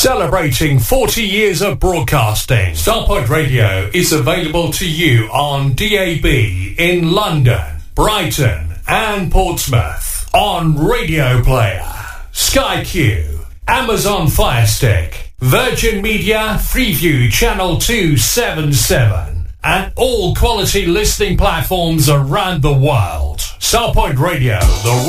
Celebrating 40 years of broadcasting, Starpoint Radio is available to you on DAB in London, Brighton and Portsmouth, on Radio Player, Sky Q, Amazon Fire Stick, Virgin Media Freeview Channel 277, and all quality listening platforms around the world. Starpoint Radio, the